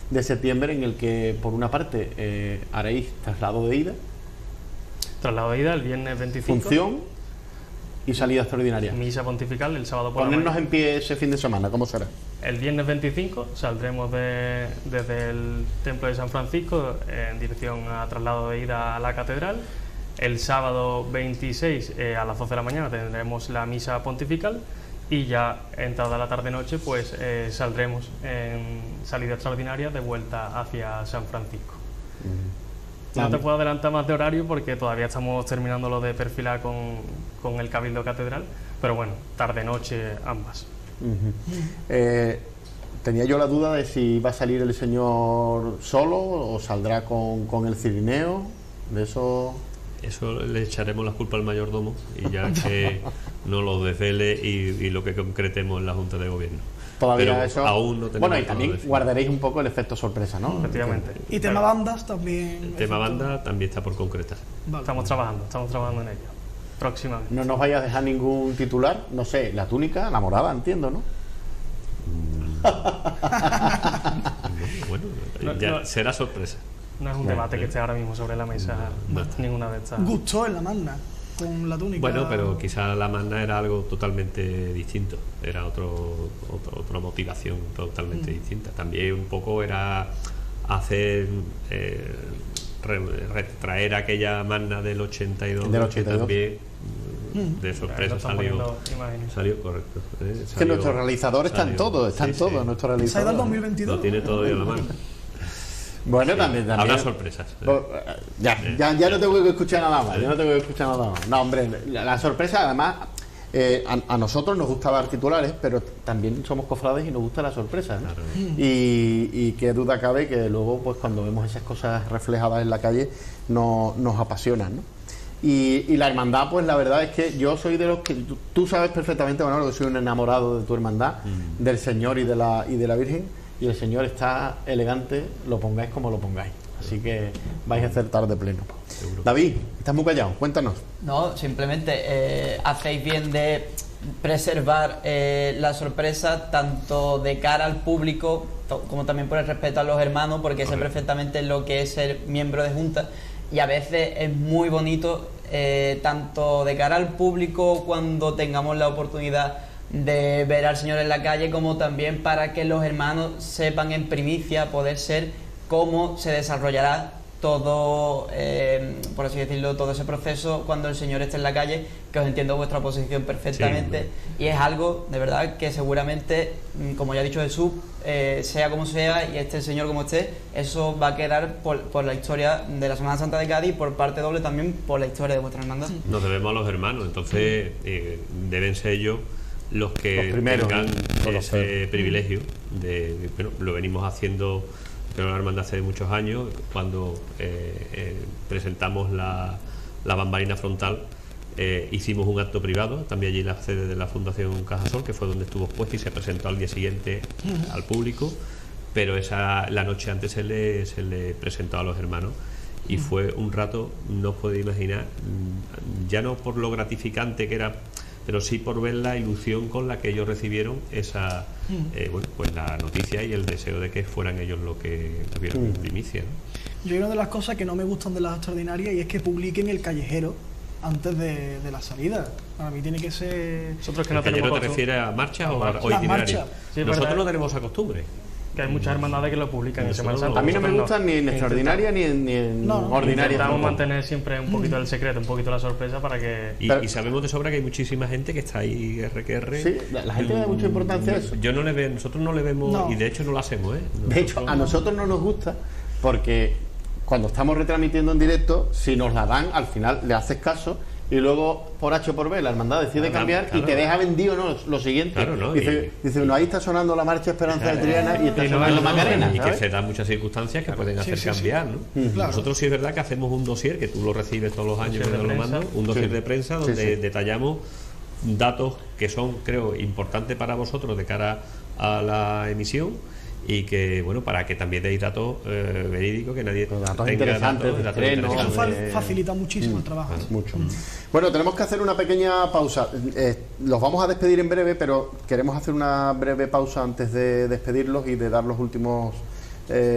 de septiembre, en el que por una parte haréis traslado de ida, el viernes 25. función y salida extraordinaria. Misa pontifical el sábado por la Ponernos mañana. en pie ese fin de semana, ¿cómo será? El viernes 25 saldremos desde el Templo de San Francisco en dirección a traslado de ida a la catedral. El sábado 26 a las 12 de la mañana tendremos la misa pontifical y ya entrada la tarde-noche pues saldremos en salida extraordinaria de vuelta hacia San Francisco. No te puedo adelantar más de horario porque todavía estamos terminando lo de perfilar con el Cabildo Catedral, pero bueno, tarde-noche ambas. Tenía yo la duda de si va a salir el señor solo o saldrá con el cirineo, de eso... Eso le echaremos la culpa al mayordomo y ya que no lo desvele y lo que concretemos en la Junta de Gobierno. Todavía pero eso... aún no tenemos. Bueno, y también guardaréis un poco el efecto sorpresa, ¿no? Efectivamente. Y tema bandas también. El tema banda también está por concretar. Vale. Estamos trabajando en ello. Próximamente. No nos vayas a dejar ningún titular, no sé, la túnica, la morada, entiendo, ¿no? Bueno, ya será sorpresa. No es un debate que esté ahora mismo sobre la mesa, ninguna de estas. Gustó en la magna con la túnica. Bueno, pero quizá la magna era algo totalmente distinto, era otra motivación totalmente distinta. También un poco era hacer retraer aquella magna del 82, que también de sorpresa salió correcto. Es que nuestro realizador está en todo, nuestro realizador. ¿Se ha ido el 2022? Lo tiene todo en la mano. Bueno, también. Habrá sorpresas. Ya no tengo que escuchar nada más. No, hombre, la sorpresa, además, a nosotros nos gusta dar titulares, pero también somos cofrades y nos gusta la sorpresa, ¿no? Claro. Y qué duda cabe que luego, pues cuando vemos esas cosas reflejadas en la calle, nos apasionan, ¿no? Y la hermandad, pues la verdad es que yo soy de los que... Tú sabes perfectamente, Manolo, que soy un enamorado de tu hermandad, del Señor y de la Virgen. Y el Señor está elegante, lo pongáis como lo pongáis. Así que vais a acertar de pleno. Seguro. David, estás muy callado, cuéntanos. No, simplemente hacéis bien de preservar la sorpresa tanto de cara al público como también por el respeto a los hermanos, porque sé perfectamente lo que es ser miembro de junta y a veces es muy bonito tanto de cara al público cuando tengamos la oportunidad de ver al Señor en la calle, como también para que los hermanos sepan en primicia poder ser cómo se desarrollará todo, por así decirlo, todo ese proceso cuando el Señor esté en la calle, que os entiendo vuestra posición perfectamente, y es algo de verdad que seguramente, como ya ha dicho Jesús, sea como sea y esté el Señor como esté, eso va a quedar por la historia de la Semana Santa de Cádiz y por parte doble también por la historia de vuestra hermandad. Nos debemos a los hermanos, entonces deben ser ellos los que tengan ese privilegio bueno, lo venimos haciendo en la hermandad hace muchos años, cuando presentamos la bambarina frontal, hicimos un acto privado, también allí en la sede de la Fundación Cajasol, que fue donde estuvo expuesto y se presentó al día siguiente al público, pero la noche antes se le presentó a los hermanos y fue un rato, no os podéis imaginar, ya no por lo gratificante que era, pero sí por ver la ilusión con la que ellos recibieron esa bueno, pues la noticia y el deseo de que fueran ellos los que tuvieran en primicia, ¿no? Yo hay una de las cosas que no me gustan de las extraordinarias y es que publiquen el callejero antes de la salida. Para mí tiene que ser... Nosotros que no ¿El callejero tenemos te refieres a marcha o itinerario? Marcha. Sí, nosotros no tenemos esa costumbre. Que hay muchas hermandades que lo publican en Semana Santa. A mí no me gustan ni en extraordinaria ni en ordinaria. Intentamos mantener siempre un poquito el secreto, un poquito la sorpresa para que... Y sabemos de sobra que hay muchísima gente que está ahí RQR. Sí, la gente le da mucha importancia a eso. Nosotros no le vemos y de hecho no lo hacemos, ¿eh? De hecho, a nosotros no nos gusta porque cuando estamos retransmitiendo en directo, si nos la dan, al final le haces caso y luego por H o por B la hermandad decide cambiar y te deja vendido lo siguiente. Claro, ¿no? Dice, uno, ahí está sonando la marcha Esperanza de Triana y está sonando Macarena. Y que se dan muchas circunstancias que pueden hacer cambiar, ¿no? Claro. Nosotros sí es verdad que hacemos un dossier, que tú lo recibes todos los años que nos lo mandan, un dossier de prensa donde detallamos datos que son, creo, importantes para vosotros de cara a la emisión, y que, bueno, para que también deis datos verídicos, que nadie datos tenga interesantes, Eso facilita muchísimo el trabajo. Mucho. Bueno, tenemos que hacer una pequeña pausa. Los vamos a despedir en breve, pero queremos hacer una breve pausa antes de despedirlos y de dar los últimos